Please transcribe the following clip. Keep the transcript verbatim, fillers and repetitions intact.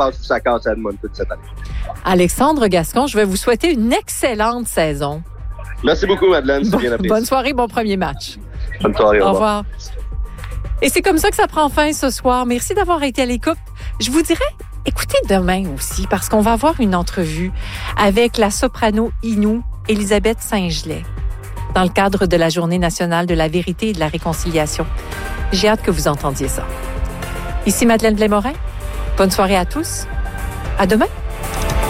passe sous sa casse à Edmonton cette année. Alexandre Gascon, je vais vous souhaiter une excellente saison. Merci beaucoup, Madeleine. C'est bien apprécié. Bonne soirée, bon premier match. Bonne soirée. Au revoir. Et c'est comme ça que ça prend fin ce soir. Merci d'avoir été à l'écoute. Je vous dirais, écoutez demain aussi, parce qu'on va avoir une entrevue avec la soprano Innu, Élisabeth Saint-Gelais, dans le cadre de la Journée nationale de la vérité et de la réconciliation. J'ai hâte que vous entendiez ça. Ici Madeleine Blais-Morin. Bonne soirée à tous. À demain.